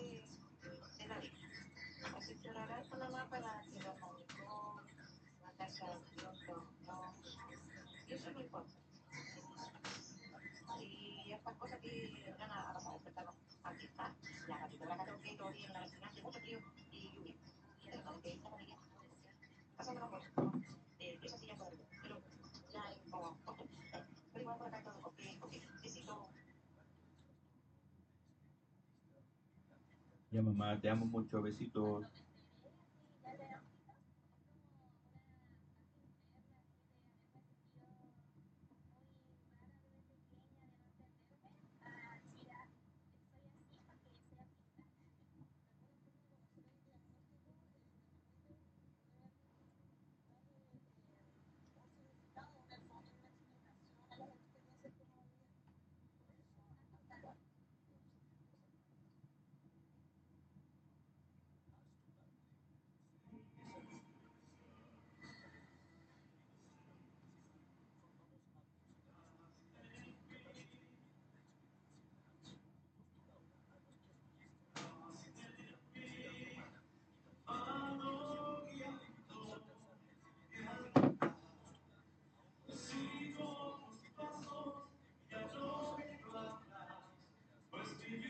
de nadie. Asesorará con la mamá para que los manicos, la casa de otro, no, y eso no importa. Y estas cosas que van a pasar, aquí está, la gatita de la casa que todavía en la vecina hace mucho frío y lluvia. Y además que esta familia pasando la cosa, esa sí ya puede, pero ya es como, pero igual por acá todo, besito. Ya mamá, te amo mucho, besitos.